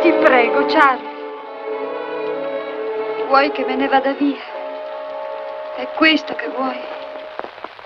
Ti prego, Charlie. Vuoi che me ne vada via? È questo che vuoi?